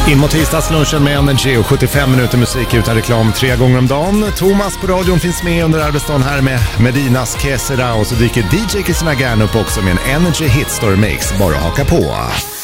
In mot tisdagslunchen med Energy och 75 minuter musik utan reklam 3 gånger om dagen. Thomas på radion finns med under arbetsdagen här med Medinas Kesera och så dyker DJ Kristina Gern upp också med en Energy Hit Story Mix. Bara haka på.